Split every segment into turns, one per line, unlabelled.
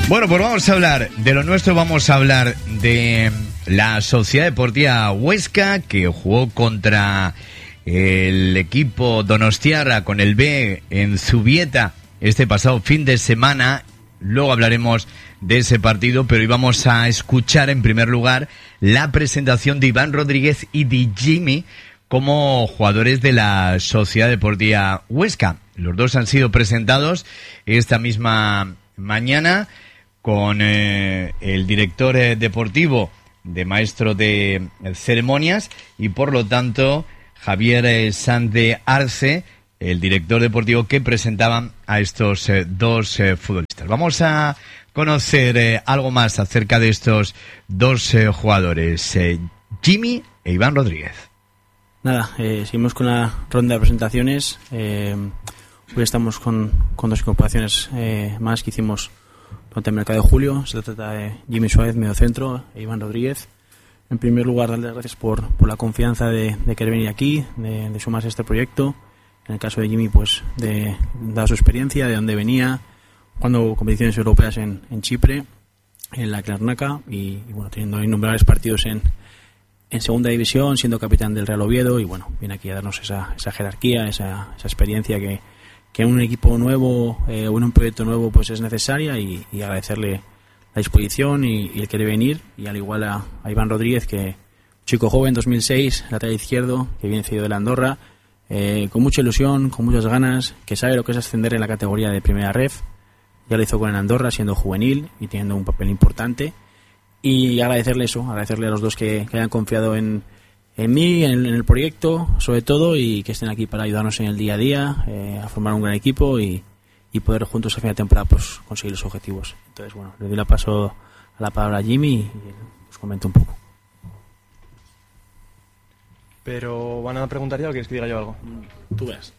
Bueno, pues vamos a hablar de lo nuestro, vamos a hablar de la Sociedad Deportiva Huesca, que jugó contra el equipo donostiarra con el B en Zubieta este pasado fin de semana. Luego hablaremos de ese partido, pero hoy vamos a escuchar en primer lugar la presentación de Iván Rodríguez y de Jimmy como jugadores de la Sociedad Deportiva Huesca. Los dos han sido presentados esta misma mañana con el director deportivo de maestro de ceremonias y por lo tanto Javier Sanz de Arce, el director deportivo que presentaban a estos dos futbolistas. Vamos a conocer algo más acerca de estos dos jugadores, Jimmy e Iván Rodríguez.
Nada, seguimos con la ronda de presentaciones. Hoy estamos con dos incorporaciones más que hicimos durante el mercado de julio. Se trata de Jimmy Suárez, mediocentro, e Iván Rodríguez. En primer lugar, darles gracias por la confianza de querer venir aquí, de sumarse a este proyecto. En el caso de Jimmy, pues de dar su experiencia, de dónde venía, jugando competiciones europeas en Chipre, en la Larnaca, y bueno, teniendo innumerables partidos en segunda división, siendo capitán del Real Oviedo, y bueno, viene aquí a darnos esa jerarquía, esa experiencia que en un equipo nuevo o en un proyecto nuevo pues es necesaria, y agradecerle la disposición y el querer venir, y al igual a Iván Rodríguez, que chico joven, 2006, lateral izquierdo, que viene cedido de la Andorra, con mucha ilusión, con muchas ganas, que sabe lo que es ascender en la categoría de primera ref. Ya lo hizo con el Andorra siendo juvenil y teniendo un papel importante, y agradecerle a los dos que hayan confiado en mí, en el proyecto sobre todo, y que estén aquí para ayudarnos en el día a día, a formar un gran equipo y poder juntos a final de temporada pues conseguir los objetivos. Entonces bueno, le doy la paso a la palabra a Jimmy y os comento un poco.
Pero ¿van a preguntar ya o quieres que diga yo algo?
Tú veas.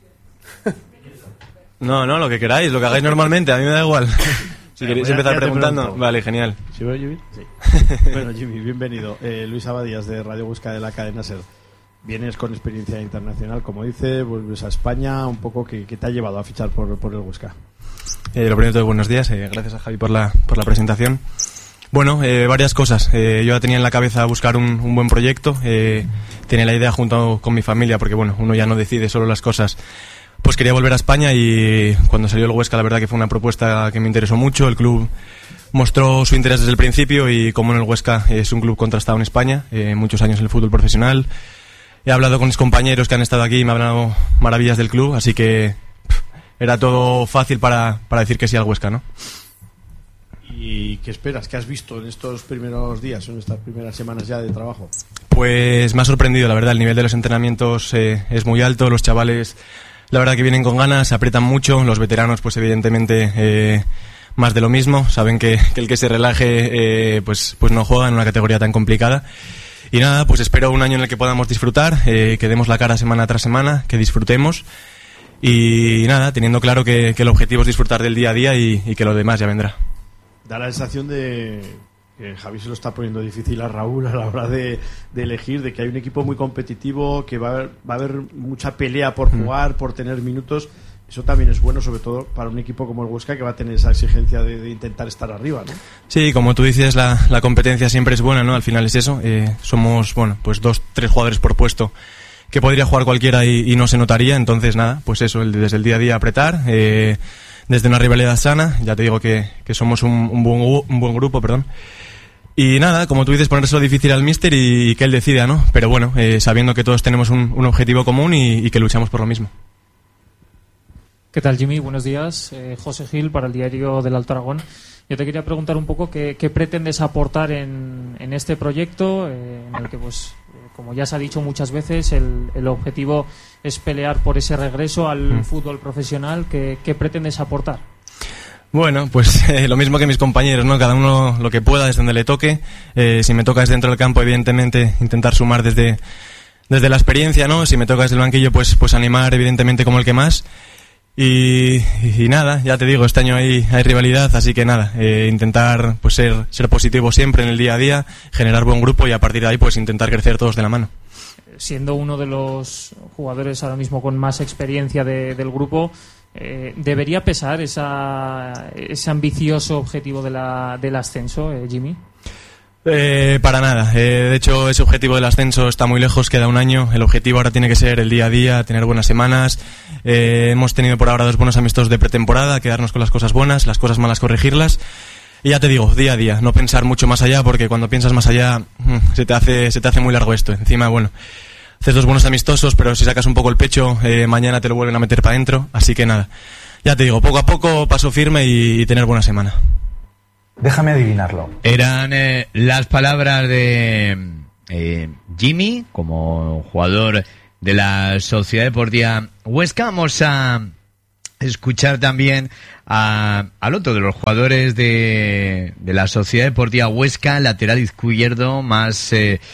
No, lo que queráis, lo que hagáis normalmente, a mí me da igual. Si queréis empezar preguntando. Vale, genial.
¿Sí veo, Jimmy? Sí. Bueno, Jimmy, bienvenido. Luis Abadías, de Radio Huesca, de la cadena SER. Vienes con experiencia internacional, como dice, vuelves a España, un poco que te ha llevado a fichar por el Huesca.
Lo primero de todo, buenos días, gracias a Javi por la presentación. Bueno, varias cosas. Yo ya tenía en la cabeza buscar un buen proyecto, tenía la idea junto con mi familia, porque bueno, uno ya no decide solo las cosas. Pues quería volver a España, y cuando salió el Huesca la verdad que fue una propuesta que me interesó mucho. El club mostró su interés desde el principio, y como en el Huesca es un club contrastado en España, muchos años en el fútbol profesional. He hablado con mis compañeros que han estado aquí y me han hablado maravillas del club, así que era todo fácil para decir que sí al Huesca, ¿no?
¿Y qué esperas? ¿Qué has visto en estos primeros días, en estas primeras semanas ya de trabajo?
Pues me ha sorprendido, la verdad. El nivel de los entrenamientos es muy alto. Los chavales, la verdad que vienen con ganas, se aprietan mucho. Los veteranos, pues evidentemente más de lo mismo. Saben que el que se relaje pues no juega en una categoría tan complicada. Y nada, pues espero un año en el que podamos disfrutar, que demos la cara semana tras semana, que disfrutemos. Y nada, teniendo claro que el objetivo es disfrutar del día a día y que lo demás ya vendrá.
Da la sensación de que Javi se lo está poniendo difícil a Raúl a la hora de elegir, de que hay un equipo muy competitivo, que va a haber mucha pelea por jugar, por tener minutos. Eso también es bueno, sobre todo para un equipo como el Huesca, que va a tener esa exigencia de intentar estar arriba, ¿no? Sí,
como tú dices, la competencia siempre es buena, ¿no? Al final es eso. Somos, bueno, pues 2-3 jugadores por puesto, que podría jugar cualquiera y no se notaría. Entonces nada, pues eso, desde el día a día apretar, desde una rivalidad sana. Ya te digo que somos un buen grupo, perdón. Y nada, como tú dices, ponérselo difícil al míster y que él decida, ¿no? Pero bueno, sabiendo que todos tenemos un objetivo común y que luchamos por lo mismo.
¿Qué tal, Jimmy? Buenos días. José Gil, para el diario del Alto Aragón. Yo te quería preguntar un poco qué pretendes aportar en este proyecto, en el que, pues, como ya se ha dicho muchas veces, el objetivo es pelear por ese regreso al fútbol profesional. ¿Qué pretendes aportar?
Bueno, pues lo mismo que mis compañeros, ¿no? Cada uno lo que pueda, desde donde le toque. Si me toca desde dentro del campo, evidentemente, intentar sumar desde la experiencia, ¿no? Si me toca desde el banquillo, pues animar, evidentemente, como el que más. Y nada, ya te digo, este año hay rivalidad, así que nada, intentar pues ser positivo siempre en el día a día, generar buen grupo y a partir de ahí pues intentar crecer todos de la mano.
Siendo uno de los jugadores ahora mismo con más experiencia del grupo, ¿Debería pesar ese ambicioso objetivo del ascenso, Jimmy?
Para nada. De hecho, ese objetivo del ascenso está muy lejos, queda un año. El objetivo ahora tiene que ser el día a día, tener buenas semanas. Hemos tenido por ahora 2 buenos amistosos de pretemporada, quedarnos con las cosas buenas, las cosas malas corregirlas. Y ya te digo, día a día, no pensar mucho más allá, porque cuando piensas más allá se te hace muy largo esto. Encima, bueno, haces 2 buenos amistosos, pero si sacas un poco el pecho, mañana te lo vuelven a meter para adentro. Así que nada, ya te digo, poco a poco, paso firme y tener buena semana.
Déjame adivinarlo.
Eran las palabras de Jimmy, como jugador de la Sociedad Deportiva Huesca. Vamos a escuchar también al otro de los jugadores de la Sociedad Deportiva Huesca, lateral izquierdo, más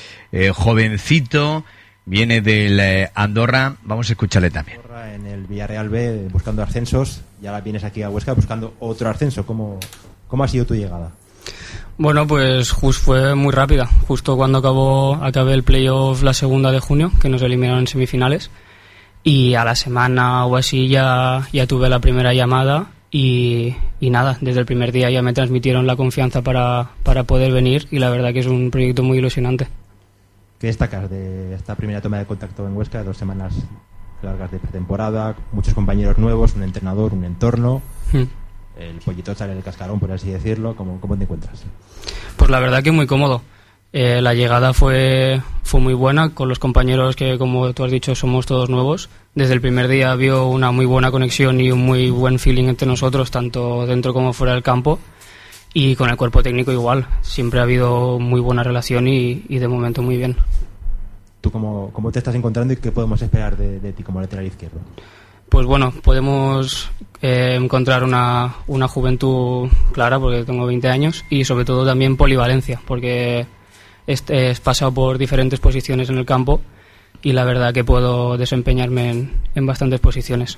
jovencito, viene del Andorra. Vamos a escucharle también.
En el Villarreal B buscando ascensos, y ahora vienes aquí a Huesca buscando otro ascenso. ¿Cómo ha sido tu llegada?
Bueno, pues fue muy rápida. Justo cuando acabé el playoff la 2 de junio, que nos eliminaron en semifinales, y a la semana o así ya tuve la primera llamada y nada, desde el primer día ya me transmitieron la confianza para poder venir, y la verdad que es un proyecto muy ilusionante.
¿Qué destacas de esta primera toma de contacto en Huesca? 2 semanas largas de pretemporada, muchos compañeros nuevos, un entrenador, un entorno... El pollito sale del cascarón, por así decirlo. ¿Cómo te encuentras?
Pues la verdad que muy cómodo. La llegada fue muy buena con los compañeros que, como tú has dicho, somos todos nuevos. Desde el primer día había una muy buena conexión y un muy buen feeling entre nosotros, tanto dentro como fuera del campo. Y con el cuerpo técnico igual. Siempre ha habido muy buena relación y de momento muy bien.
¿Tú cómo te estás encontrando y qué podemos esperar de ti como lateral izquierdo?
Pues bueno, podemos encontrar una juventud clara, porque tengo 20 años, y sobre todo también polivalencia, porque he pasado por diferentes posiciones en el campo y la verdad que puedo desempeñarme en bastantes posiciones.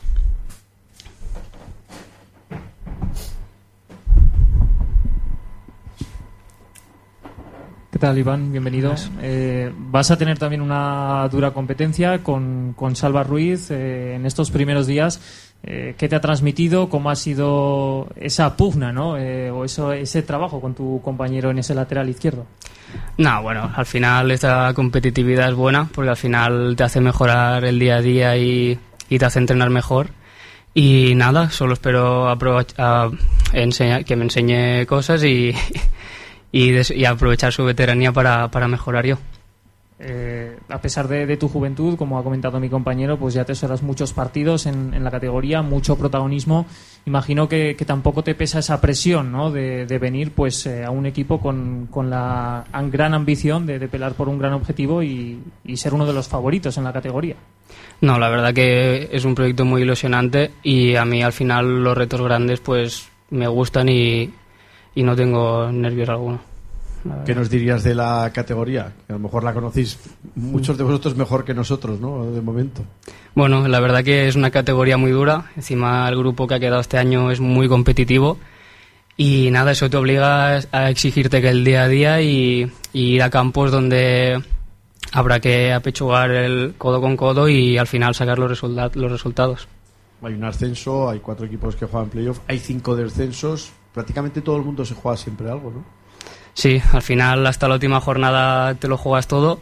¿Qué tal, Iván? Bienvenido. Vas a tener también una dura competencia con Salva Ruiz en estos primeros días. ¿Qué te ha transmitido? ¿Cómo ha sido esa pugna, ¿no? O ese trabajo con tu compañero en ese lateral izquierdo?
No, bueno, al final esta competitividad es buena, porque al final te hace mejorar el día a día y te hace entrenar mejor. Y nada, solo espero que me enseñe cosas y aprovechar su veteranía para mejorar yo.
A pesar de tu juventud, como ha comentado mi compañero, pues ya te atesoras muchos partidos en la categoría, mucho protagonismo. Imagino que tampoco te pesa esa presión, ¿no? de venir pues a un equipo con la gran ambición de pelear por un gran objetivo y ser uno de los favoritos en la categoría.
No, la verdad que es un proyecto muy ilusionante y a mí al final los retos grandes pues me gustan y no tengo nervios alguno.
¿Qué nos dirías de la categoría? Que a lo mejor la conocéis muchos de vosotros mejor que nosotros, ¿no? De momento.
Bueno, la verdad que es una categoría muy dura. Encima el grupo que ha quedado este año es muy competitivo. Y nada, eso te obliga a exigirte que el día a día y ir a campos donde habrá que apechugar el codo con codo y al final sacar los resultados.
Hay un ascenso, hay 4 equipos que juegan playoff, hay 5 descensos. Prácticamente todo el mundo se juega siempre algo, ¿no?
Sí, al final hasta la última jornada te lo juegas todo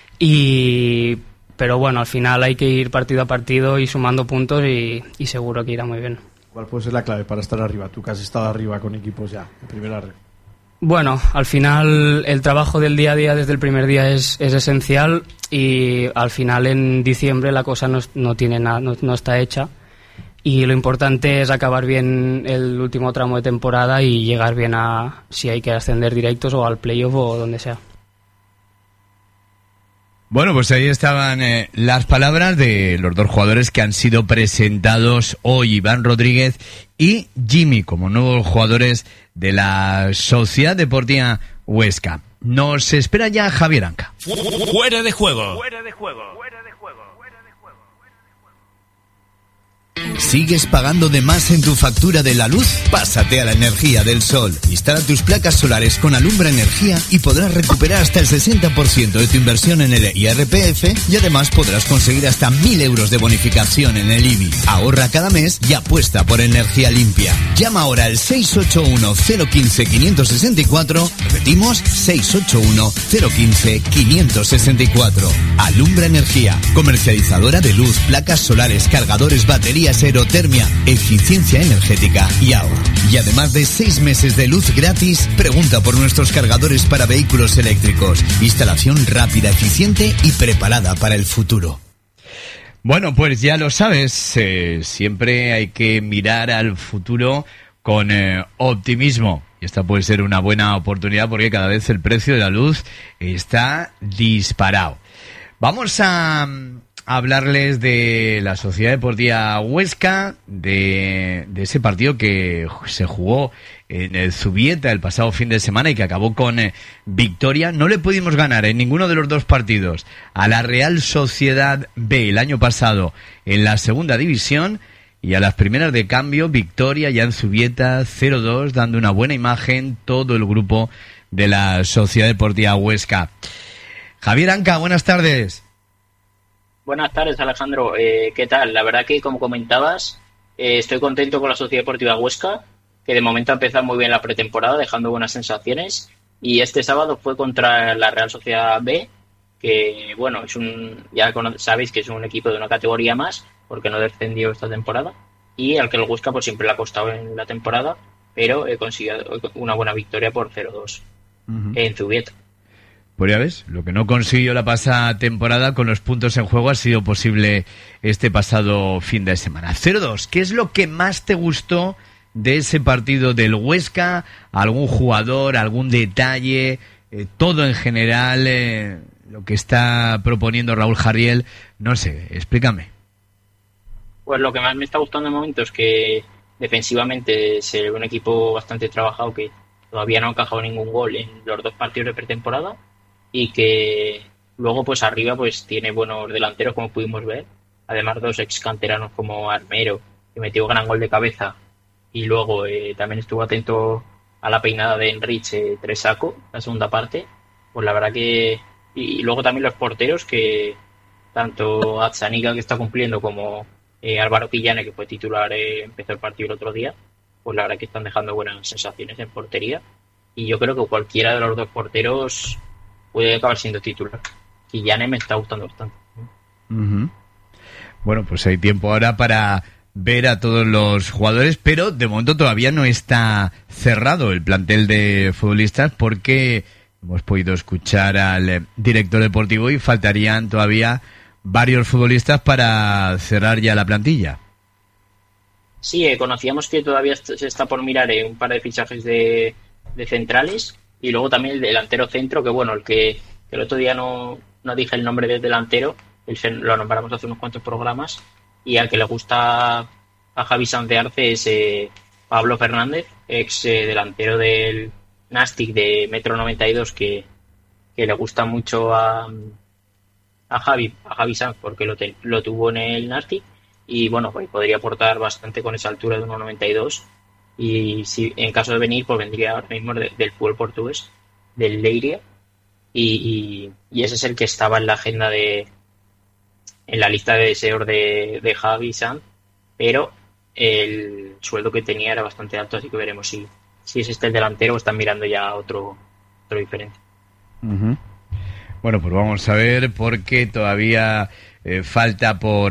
pero bueno, al final hay que ir partido a partido y sumando puntos y seguro que irá muy bien.
¿Cuál puede ser la clave para estar arriba? Tú que has estado arriba con equipos ya, en primera red.
Bueno, al final el trabajo del día a día desde el primer día es esencial y al final en diciembre la cosa no está hecha. Y lo importante es acabar bien el último tramo de temporada y llegar bien a si hay que ascender directos o al playoff o donde sea.
Bueno, pues ahí estaban las palabras de los 2 jugadores que han sido presentados hoy, Iván Rodríguez y Jimmy, como nuevos jugadores de la Sociedad Deportiva Huesca. Nos espera ya Javier Anca.
Fuera de juego.
¿Sigues pagando de más en tu factura de la luz? Pásate a la energía del sol. Instala tus placas solares con Alumbra Energía y podrás recuperar hasta el 60% de tu inversión en el IRPF y además podrás conseguir hasta 1.000 euros de bonificación en el IBI. Ahorra cada mes y apuesta por energía limpia. Llama ahora al 681-015-564. Repetimos, 681-015-564. Alumbra Energía, comercializadora de luz, placas solares, cargadores, baterías, aerotermia, eficiencia energética y ahorro. Y además de 6 meses de luz gratis, pregunta por nuestros cargadores para vehículos eléctricos. Instalación rápida, eficiente y preparada para el futuro. Bueno, pues ya lo sabes, siempre hay que mirar al futuro con optimismo. Y esta puede ser una buena oportunidad porque cada vez el precio de la luz está disparado. Vamos a hablarles de la Sociedad Deportiva Huesca, de ese partido que se jugó en el Zubieta el pasado fin de semana y que acabó con victoria. No le pudimos ganar en ninguno de los dos partidos a la Real Sociedad B el año pasado en la segunda división, y a las primeras de cambio, victoria ya en Zubieta 0-2, dando una buena imagen todo el grupo de la Sociedad Deportiva Huesca. Javier Anca, buenas tardes.
Buenas tardes, Alejandro. ¿Qué tal? La verdad que, como comentabas, estoy contento con la Sociedad Deportiva Huesca, que de momento ha empezado muy bien la pretemporada, dejando buenas sensaciones. Y este sábado fue contra la Real Sociedad B, que, bueno, ya sabéis que es un equipo de una categoría más, porque no descendió esta temporada. Y al que el Huesca pues siempre le ha costado en la temporada, pero consiguió una buena victoria por 0-2 en Zubieta.
Pues ya ves, lo que no consiguió la pasada temporada con los puntos en juego ha sido posible este pasado fin de semana. 0-2, ¿qué es lo que más te gustó de ese partido del Huesca? ¿Algún jugador, algún detalle, todo en general, lo que está proponiendo Raúl Jarriel? No sé, explícame.
Pues lo que más me está gustando de momento es que defensivamente se ve un equipo bastante trabajado, que todavía no ha encajado ningún gol en los 2 partidos de pretemporada, y que luego pues arriba pues tiene buenos delanteros, como pudimos ver, además 2 ex canteranos como Armero, que metió gran gol de cabeza, y luego también estuvo atento a la peinada de Enrique Tresaco, la segunda parte. Pues la verdad que... Y luego también los porteros, que tanto Atzanica, que está cumpliendo, como Álvaro Quillane, que fue titular, empezó el partido el otro día, pues la verdad que están dejando buenas sensaciones en portería, y yo creo que cualquiera de los 2 porteros puede acabar siendo titular. Quillane me está gustando bastante.
Bueno, pues hay tiempo ahora para ver a todos los jugadores, pero de momento todavía no está cerrado el plantel de futbolistas, porque hemos podido escuchar al director deportivo y faltarían todavía varios futbolistas para cerrar ya la plantilla.
Sí, conocíamos que todavía se está por mirar un par de fichajes de centrales, y luego también el delantero centro, que bueno, el que el otro día no dije el nombre del delantero, lo nombramos hace unos cuantos programas, y al que le gusta a Javi Sanz de Arce es Pablo Fernández, ex delantero del Nastic de 1,92 m, que le gusta mucho a Javi Sanz, porque lo tuvo en el Nastic, y bueno, pues podría aportar bastante con esa altura de 1,92 m. Y si en caso de venir, pues vendría ahora mismo del fútbol portugués, del Leiria, y ese es el que estaba en la agenda en la lista de deseos de Javi Sanz, pero el sueldo que tenía era bastante alto, así que veremos si es el delantero o están mirando ya otro diferente.
Bueno, pues vamos a ver, porque todavía falta por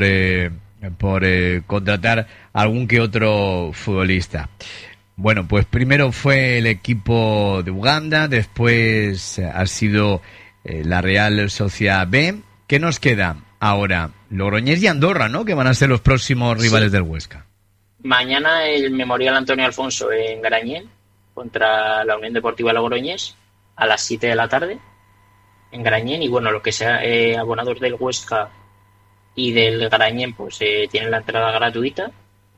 contratar algún que otro futbolista. Bueno, pues primero fue el equipo de Uganda, después ha sido la Real Sociedad B. ¿Qué nos queda ahora? Logroñés y Andorra, ¿no?, que van a ser los próximos rivales del Huesca.
Mañana el Memorial Antonio Alfonso en Garañén contra la Unión Deportiva Logroñés a las 7 de la tarde en Garañén, y bueno, lo que sea abonados del Huesca y del Garañén pues tienen la entrada gratuita,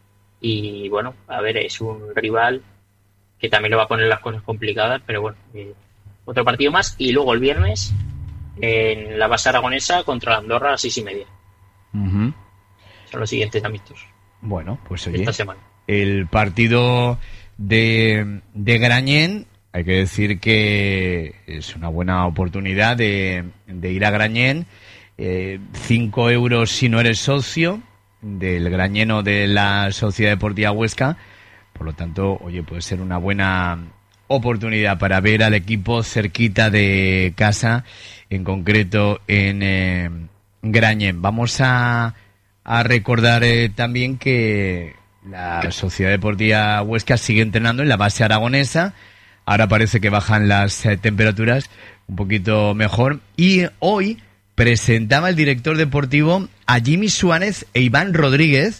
y bueno, a ver, es un rival que también le va a poner las cosas complicadas, pero bueno, otro partido más. Y luego el viernes en la base aragonesa contra la Andorra a las 6:30. Son los siguientes amistosos.
Bueno, pues oye,
esta semana.
El partido de Grañén, hay que decir que es una buena oportunidad de ir a Grañén. 5 euros si no eres socio del Grañeno de la Sociedad Deportiva Huesca. Por lo tanto, oye, puede ser una buena oportunidad para ver al equipo cerquita de casa, en concreto en Grañén. Vamos a recordar también que la Sociedad Deportiva Huesca sigue entrenando en la base aragonesa. Ahora parece que bajan las temperaturas un poquito mejor. Y hoy presentaba el director deportivo a Jimmy Suárez e Iván Rodríguez,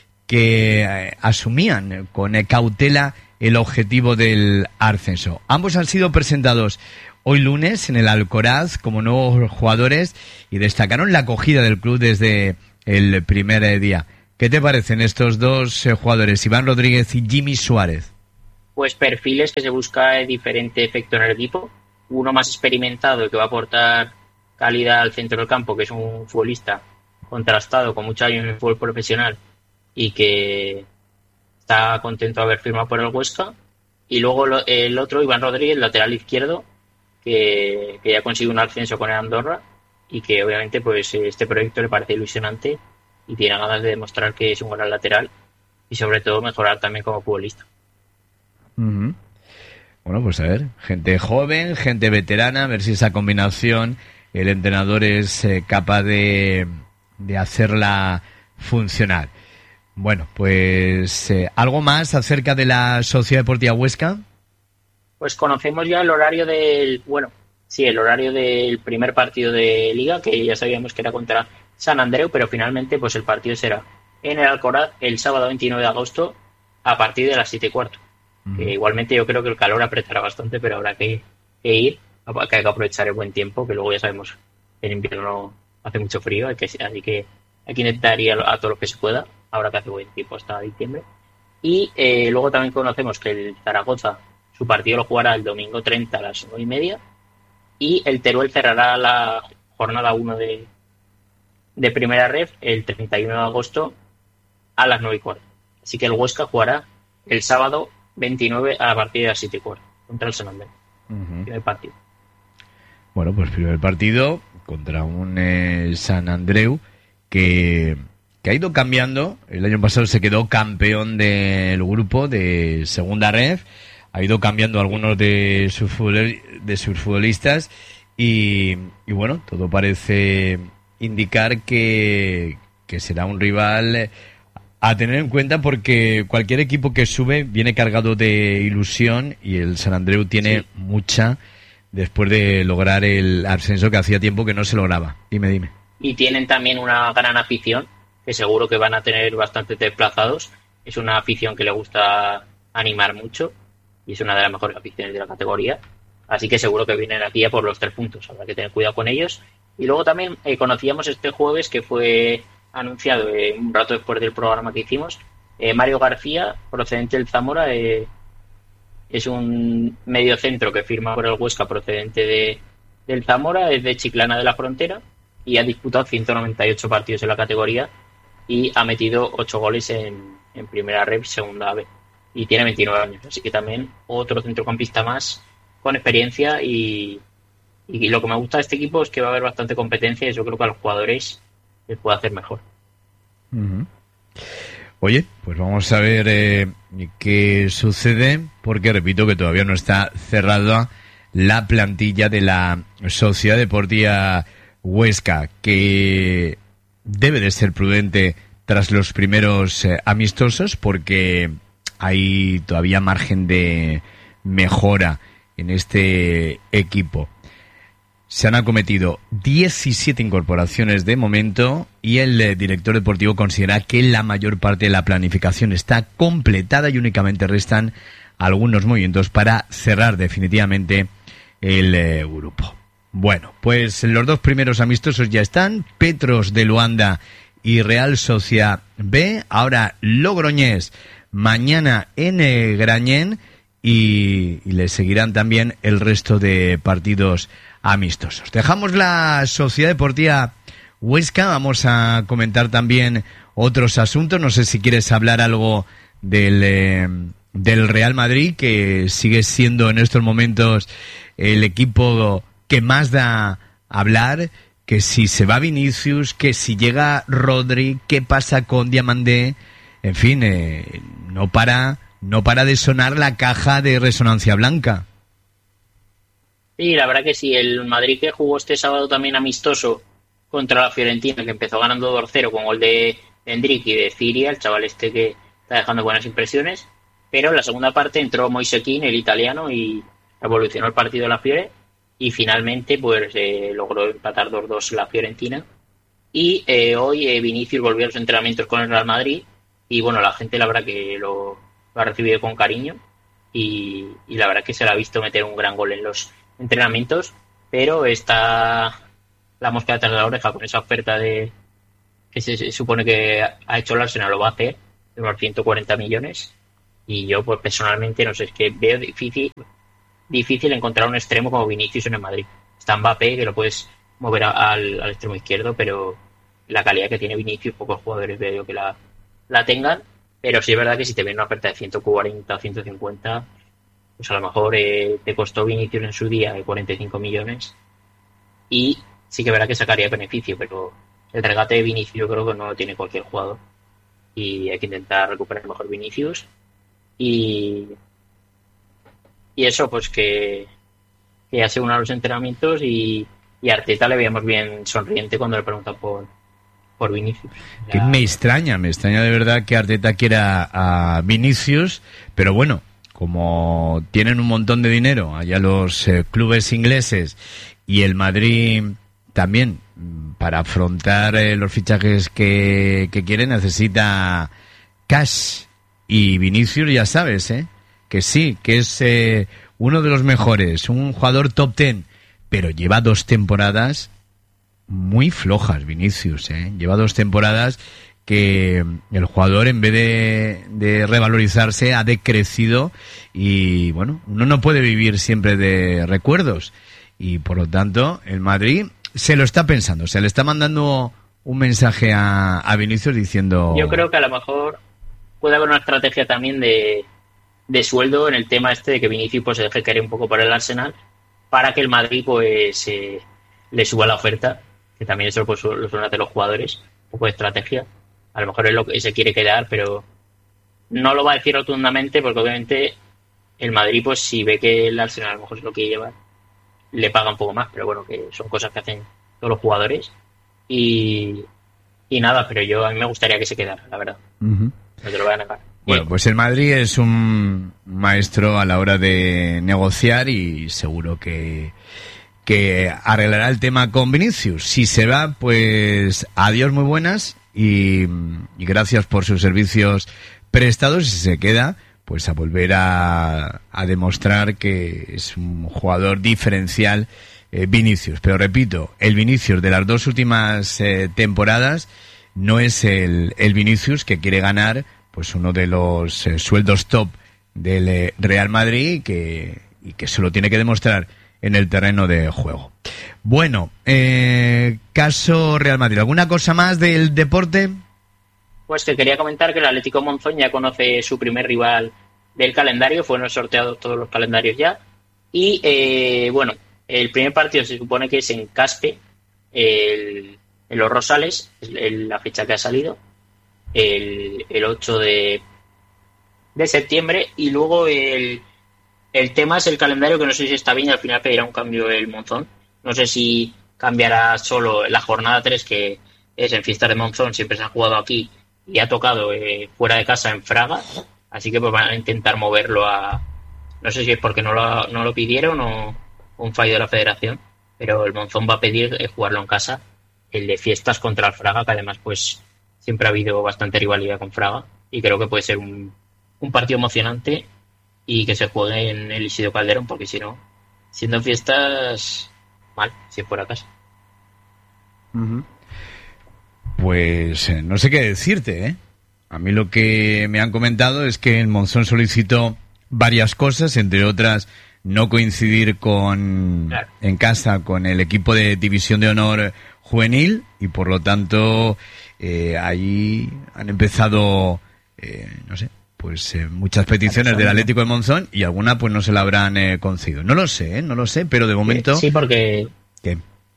que asumían con cautela el objetivo del ascenso. Ambos han sido presentados hoy lunes en el Alcoraz como nuevos jugadores y destacaron la acogida del club desde el primer día. ¿Qué te parecen estos dos jugadores, Iván Rodríguez y Jimmy Suárez?
Pues perfiles que se busca diferente efecto en el equipo. Uno más experimentado y que va a aportar calidad al centro del campo, que es un futbolista contrastado con muchos años en el fútbol profesional y que está contento de haber firmado por el Huesca. Y luego el otro, Iván Rodríguez, lateral izquierdo, que ya consiguió un ascenso con el Andorra y que obviamente pues este proyecto le parece ilusionante y tiene ganas de demostrar que es un gran lateral y sobre todo mejorar también como futbolista.
Uh-huh. Bueno, pues a ver, gente joven, gente veterana, a ver si esa combinación el entrenador es capaz de hacerla funcionar. Bueno, pues ¿algo más acerca de la Sociedad Deportiva Huesca?
Pues conocemos ya el horario el horario del primer partido de Liga, que ya sabíamos que era contra San Andreu, pero finalmente pues el partido será en el Alcoraz el sábado 29 de agosto a partir de las 7:15. Que igualmente yo creo que el calor apretará bastante, pero habrá que ir, que hay que aprovechar el buen tiempo, que luego ya sabemos que en invierno hace mucho frío, así que hay que intentar ir a todo lo que se pueda, ahora que hace buen tiempo hasta diciembre. Y luego también conocemos que el Zaragoza, su partido lo jugará el domingo 30 a las 9:30, y el Teruel cerrará la jornada 1 de primera ref el 31 de agosto a las 9:15. Así que el Huesca jugará el sábado 29 a partir de las 7:15 contra el San Andreu. Primer partido.
Bueno, pues primer partido contra un San Andreu que ha ido cambiando. El año pasado se quedó campeón del grupo de segunda ref, ha ido cambiando algunos de sus futbolistas y bueno, todo parece indicar que será un rival a tener en cuenta, porque cualquier equipo que sube viene cargado de ilusión y el San Andreu tiene mucha después de lograr el ascenso que hacía tiempo que no se lograba. Dime.
Y tienen también una gran afición, que seguro que van a tener bastante desplazados. Es una afición que le gusta animar mucho y es una de las mejores aficiones de la categoría. Así que seguro que vienen aquí a por los 3 puntos. Habrá que tener cuidado con ellos. Y luego también conocíamos este jueves, que fue anunciado un rato después del programa que hicimos, Mario García, procedente del Zamora, es un mediocentro que firma por el Huesca procedente del Zamora, es de Chiclana de la Frontera y ha disputado 198 partidos en la categoría y ha metido 8 goles en primera ref, segunda B, y tiene 29 años, así que también otro centrocampista más con experiencia y lo que me gusta de este equipo es que va a haber bastante competencia y yo creo que a los jugadores les puede hacer mejor.
Oye, pues vamos a ver qué sucede, porque repito que todavía no está cerrada la plantilla de la Sociedad Deportiva Huesca, que debe de ser prudente tras los primeros amistosos, porque hay todavía margen de mejora en este equipo. Se han acometido 17 incorporaciones de momento y el director deportivo considera que la mayor parte de la planificación está completada y únicamente restan algunos movimientos para cerrar definitivamente el grupo. Bueno, pues los 2 primeros amistosos ya están, Petros de Luanda y Real Sociedad B. Ahora Logroñés mañana en Grañén y le seguirán también el resto de partidos amistosos. Dejamos la Sociedad Deportiva Huesca. Vamos a comentar también otros asuntos. No sé si quieres hablar algo del Real Madrid, que sigue siendo en estos momentos el equipo que más da a hablar, que si se va Vinicius, que si llega Rodri, qué pasa con Diamandé. En fin, no para de sonar la caja de resonancia blanca.
Sí, la verdad que sí. El Madrid, que jugó este sábado también amistoso contra la Fiorentina, que empezó ganando 2-0 con gol de Endrick y de Ciria, el chaval este que está dejando buenas impresiones, pero en la segunda parte entró Moise Kean, el italiano, y revolucionó el partido de la Fiore, y finalmente pues logró empatar 2-2 la Fiorentina. Y hoy Vinicius volvió a los entrenamientos con el Real Madrid, y bueno, la gente la verdad que lo ha recibido con cariño, y la verdad que se le ha visto meter un gran gol en los entrenamientos, pero está la mosca detrás de la oreja con esa oferta de que se supone que ha hecho el Arsenal, lo va a hacer de unos 140 millones, y yo pues personalmente no sé, es que veo difícil encontrar un extremo como Vinicius en el Madrid. Está Mbappé, que lo puedes mover al extremo izquierdo, pero la calidad que tiene Vinicius pocos jugadores veo yo que la tengan. Pero sí es verdad que si te ven una oferta de 140 o 150, pues a lo mejor te costó Vinicius en su día de 45 millones, y sí que es verdad que sacaría beneficio, pero el regate de Vinicius yo creo que no lo tiene cualquier jugador, y hay que intentar recuperar mejor Vinicius. Y eso, pues que ya se una a los entrenamientos, y Arteta le veíamos bien sonriente cuando le preguntan por Vinicius.
Que me extraña de verdad que Arteta quiera a Vinicius, pero bueno, como tienen un montón de dinero allá los clubes ingleses, y el Madrid también, para afrontar los fichajes que quiere, necesita cash. Y Vinicius, ya sabes, que sí, que es uno de los mejores, un jugador top 10, pero lleva 2 temporadas muy flojas, Vinicius, lleva 2 temporadas que el jugador, en vez de revalorizarse, ha decrecido, y bueno, uno no puede vivir siempre de recuerdos, y por lo tanto el Madrid se lo está pensando, se le está mandando un mensaje a Vinicius diciendo...
Yo creo que a lo mejor puede haber una estrategia también de sueldo en el tema este de que Vinicius pues se deje caer un poco por el Arsenal, para que el Madrid pues le suba la oferta, que también eso pues lo suelen hacer los jugadores, un poco de estrategia. A lo mejor es lo que se quiere quedar, pero no lo va a decir rotundamente, porque obviamente el Madrid, pues si ve que el Arsenal a lo mejor es lo que lleva, le paga un poco más, pero bueno, que son cosas que hacen todos los jugadores. Y nada, pero a mí me gustaría que se quedara, la verdad. No te lo voy a negar.
Bueno, pues el Madrid es un maestro a la hora de negociar, y seguro que arreglará el tema con Vinicius. Si se va, pues adiós, muy buenas, y gracias por sus servicios prestados. Y si se queda, pues a volver a demostrar que es un jugador diferencial, Vinicius. Pero repito, el Vinicius de las 2 últimas temporadas no es el Vinicius que quiere ganar pues uno de los sueldos top del Real Madrid, y que se lo tiene que demostrar en el terreno de juego. Bueno, caso Real Madrid. ¿Alguna cosa más del deporte?
Pues te quería comentar que el Atlético Monzón ya conoce su primer rival del calendario. Fueron sorteados todos los calendarios ya. Y bueno, el primer partido se supone que es en Caspe, en los Rosales, es la fecha que ha salido, el 8 de septiembre. Y luego el tema es el calendario, que no sé si está bien, y al final pedirá un cambio el Monzón. No sé si cambiará solo la jornada 3, que es en Fiestas de Monzón, siempre se ha jugado aquí, y ha tocado fuera de casa en Fraga, así que pues van a intentar moverlo a... No sé si es porque no lo pidieron o un fallo de la federación, pero el Monzón va a pedir jugarlo en casa, el de Fiestas contra el Fraga, que además pues siempre ha habido bastante rivalidad con Fraga, y creo que puede ser un partido emocionante, y que se juegue en el Isidro Calderón, porque si no, siendo Fiestas, mal, si es fuera casa.
Pues no sé qué decirte, A mí lo que me han comentado es que el Monzón solicitó varias cosas, entre otras no coincidir en casa con el equipo de División de Honor juvenil, y por lo tanto ahí han empezado muchas peticiones del Atlético de Monzón, y alguna pues no se la habrán concedido. No lo sé, pero de momento...
Sí, porque
¿qué?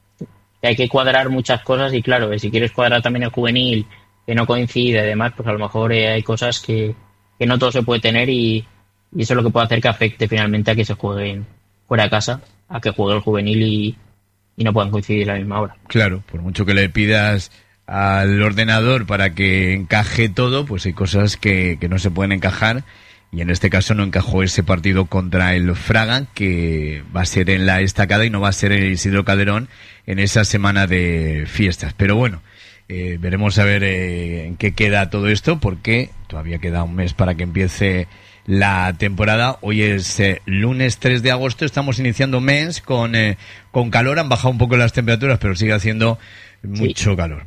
Hay que cuadrar muchas cosas, y claro, si quieres cuadrar también el juvenil, que no coincide y demás, pues a lo mejor hay cosas que no todo se puede tener, y eso es lo que puede hacer que afecte finalmente a que se jueguen fuera de casa, a que juegue el juvenil y no puedan coincidir a la misma hora.
Claro, por mucho que le pidas al ordenador para que encaje todo, pues hay cosas que no se pueden encajar, y en este caso no encajó ese partido contra el Fraga, que va a ser en la Estacada y no va a ser en el Isidro Calderón en esa semana de fiestas. Pero bueno, veremos a ver en qué queda todo esto, porque todavía queda un mes para que empiece la temporada. Hoy es lunes 3 de agosto, estamos iniciando mes con calor, han bajado un poco las temperaturas, pero sigue haciendo mucho calor.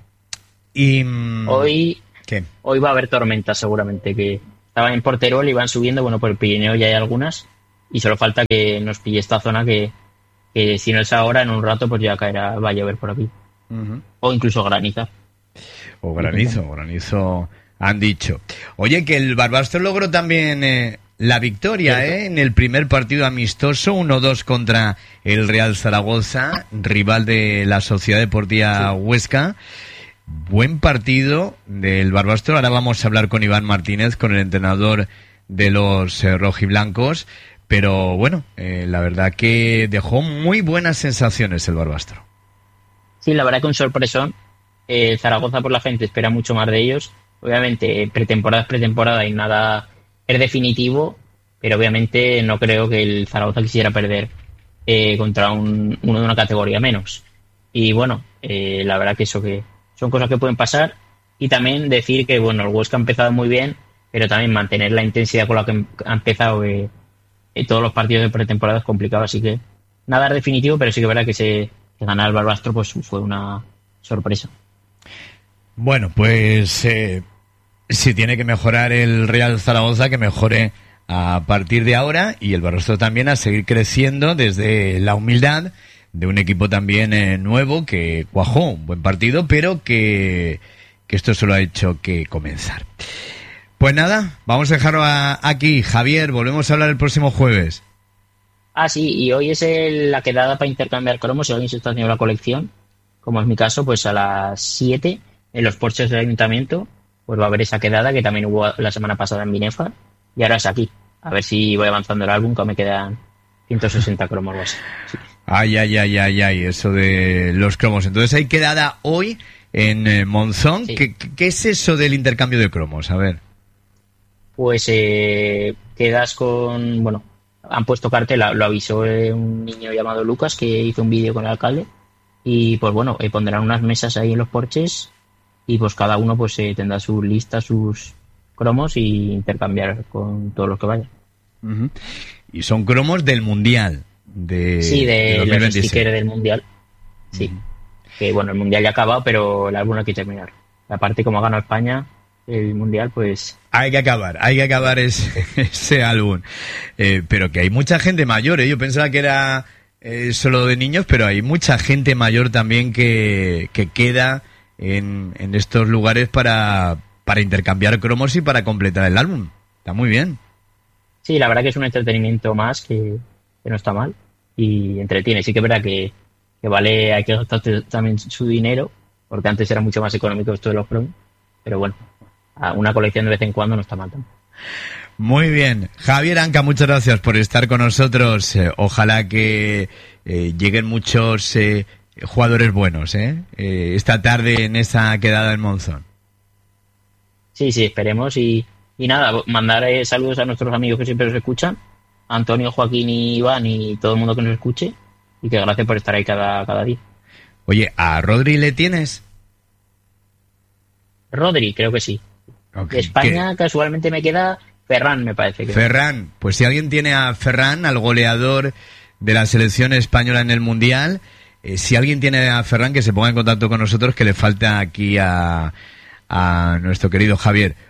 Y
hoy va a haber tormentas seguramente, que estaban en Porterol y van subiendo, bueno, por el Pirineo ya hay algunas, y solo falta que nos pille esta zona que si no es ahora, en un rato pues ya caerá, va a llover por aquí. Uh-huh. O incluso graniza.
O granizo han dicho. Oye, que el Barbastro logró también la victoria en el primer partido amistoso, 1-2 contra el Real Zaragoza, rival de la Sociedad Deportiva Huesca. Buen partido del Barbastro. Ahora vamos a hablar con Iván Martínez, con el entrenador de los rojiblancos, pero bueno, la verdad que dejó muy buenas sensaciones el Barbastro.
Sí, la verdad que un sorpresón. Zaragoza, por la gente, espera mucho más de ellos. Obviamente, pretemporada es pretemporada y nada es definitivo, pero obviamente no creo que el Zaragoza quisiera perder contra uno de una categoría menos. Y bueno, la verdad que eso que son cosas que pueden pasar, y también decir que bueno, el Huesca ha empezado muy bien, pero también mantener la intensidad con la que ha empezado todos los partidos de pretemporada es complicado, así que nada es definitivo, pero sí que es verdad que ganar el Barbastro pues fue una sorpresa.
Bueno, pues si tiene que mejorar el Real Zaragoza, que mejore a partir de ahora, y el Barbastro también a seguir creciendo desde la humildad de un equipo también nuevo, que cuajó un buen partido, pero que esto solo ha hecho que comenzar. Pues nada, vamos a dejarlo aquí. Javier, volvemos a hablar el próximo jueves.
Sí, y hoy es la quedada para intercambiar cromos, si alguien se está haciendo la colección, como es mi caso, pues a las 7 en los porches del ayuntamiento, pues va a haber esa quedada que también hubo la semana pasada en Binefar, y ahora es aquí. A ver si voy avanzando el álbum, que me quedan 160 cromos o así. Sí.
Ay, eso de los cromos. Entonces hay quedada hoy en Monzón. Sí. ¿Qué es eso del intercambio de cromos? A ver.
Pues quedas con... Bueno, han puesto cartel, lo avisó un niño llamado Lucas, que hizo un vídeo con el alcalde, y pues bueno, pondrán unas mesas ahí en los porches, y pues cada uno pues tendrá su lista, sus cromos, y intercambiar con todos los que vayan.
Uh-huh. Y son cromos del Mundial.
Sí, de los stickers del Mundial. Sí. Uh-huh. Que bueno, el Mundial ya ha acabado, pero el álbum hay que terminar. Aparte, como ha ganado España el Mundial, pues... Hay que acabar
ese álbum. Pero que hay mucha gente mayor, Yo pensaba que era solo de niños, pero hay mucha gente mayor también que queda en estos lugares para intercambiar cromos y para completar el álbum. Está muy bien.
Sí, la verdad que es un entretenimiento más que no está mal y entretiene. Sí que es verdad que vale, hay que gastar también su dinero, porque antes era mucho más económico esto de los cromos, pero bueno, una colección de vez en cuando no está mal tampoco.
Muy bien. Javier Anca, muchas gracias por estar con nosotros. Ojalá que lleguen muchos jugadores buenos esta tarde en esa quedada en Monzón.
Sí, esperemos. Y nada, mandar saludos a nuestros amigos que siempre nos escuchan, Antonio, Joaquín y Iván y todo el mundo que nos escuche, y que gracias por estar ahí cada día.
Oye, ¿a Rodri le tienes?
Rodri, creo que sí. Okay. De España casualmente me queda Ferran, me parece.
Ferran, pues si alguien tiene a Ferran, al goleador de la selección española en el Mundial, si alguien tiene a Ferran, que se ponga en contacto con nosotros, que le falta aquí a nuestro querido Javier.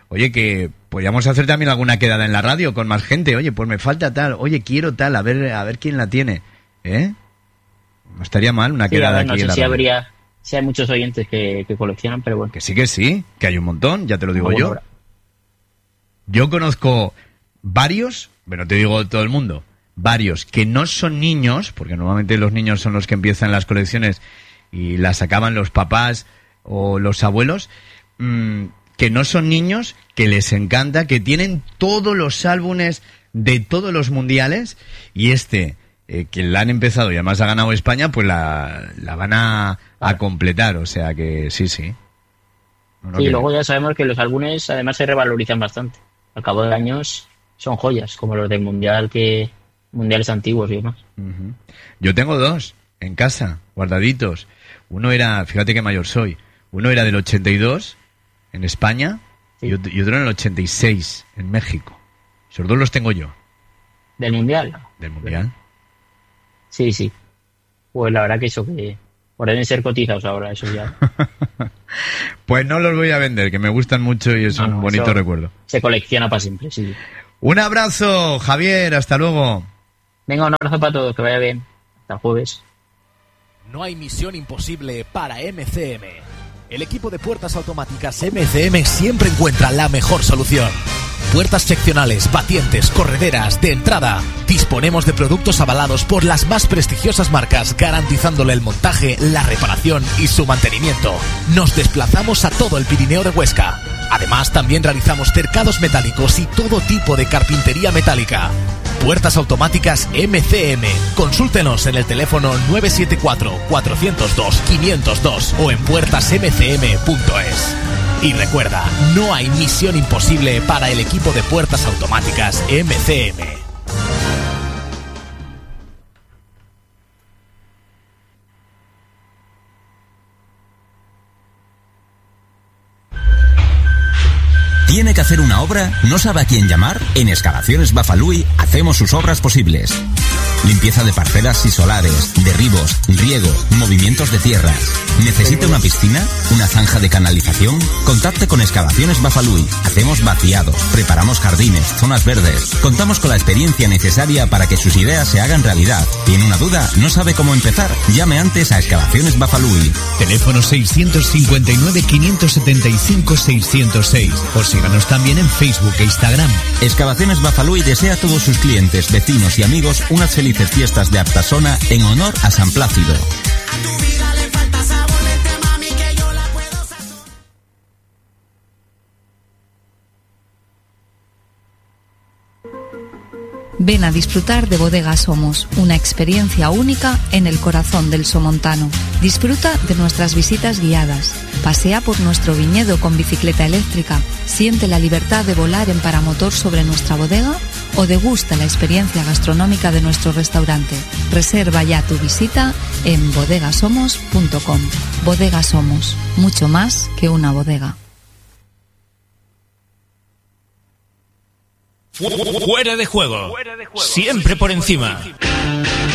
oye, que podríamos hacer también alguna quedada en la radio con más gente. Oye, pues me falta tal, oye, quiero tal, a ver quién la tiene, ¿eh? No estaría mal una quedada aquí en la radio.
Si hay muchos oyentes que coleccionan, pero bueno.
Que sí, que hay un montón, ya te lo digo yo. Yo conozco varios, pero no te digo todo el mundo, varios que no son niños, porque normalmente los niños son los que empiezan las colecciones y las acaban los papás o los abuelos, que no son niños, que les encanta, que tienen todos los álbumes de todos los mundiales, y que la han empezado y además ha ganado España, pues la van a completar, o sea que sí.
No, y luego ya sabemos que los álbumes además se revalorizan bastante. Al cabo de años son joyas, como los del mundiales antiguos y demás.
Uh-huh. Yo tengo 2 en casa, guardaditos. Uno era, fíjate qué mayor soy, uno era del 82 en España, sí, y otro en el 86 en México. Esos 2 los tengo yo.
¿Del mundial?
Del mundial.
Sí. Pues la verdad que eso que pueden ser cotizados ahora, eso ya.
Pues no los voy a vender, que me gustan mucho y es un bonito recuerdo.
Se colecciona para siempre, sí.
Un abrazo, Javier, hasta luego.
Venga, un abrazo para todos, que vaya bien. Hasta el jueves.
No hay misión imposible para MCM. El equipo de puertas automáticas MCM siempre encuentra la mejor solución. Puertas seccionales, batientes, correderas, de entrada. Disponemos de productos avalados por las más prestigiosas marcas, garantizándole el montaje, la reparación y su mantenimiento. Nos desplazamos a todo el Pirineo de Huesca. Además, también realizamos cercados metálicos y todo tipo de carpintería metálica. Puertas automáticas MCM. Consúltenos en el teléfono 974-402-502 o en puertasmcm.es. Y recuerda, no hay misión imposible para el equipo de puertas automáticas MCM.
¿Tiene que hacer una obra? ¿No sabe a quién llamar? En Excavaciones Bafalui hacemos sus obras posibles. Limpieza de parcelas y solares, derribos, riego, movimientos de tierras. ¿Necesita una piscina? ¿Una zanja de canalización? Contacte con Excavaciones Bafalui. Hacemos vaciados, preparamos jardines, zonas verdes. Contamos con la experiencia necesaria para que sus ideas se hagan realidad. ¿Tiene una duda? ¿No sabe cómo empezar? Llame antes a Excavaciones Bafalui.
Teléfono 659-575-606. O síganos también en Facebook e Instagram.
Excavaciones Bafalui desea a todos sus clientes, vecinos y amigos unas felices fiestas de Artasona en honor a San Plácido.
Ven a disfrutar de Bodega Somos, una experiencia única en el corazón del somontano. Disfruta de nuestras visitas guiadas. Pasea por nuestro viñedo con bicicleta eléctrica. Siente la libertad de volar en paramotor sobre nuestra bodega o degusta la experiencia gastronómica de nuestro restaurante. Reserva ya tu visita en bodegasomos.com. Bodega Somos, mucho más que una bodega.
Fuera de juego. Siempre por encima.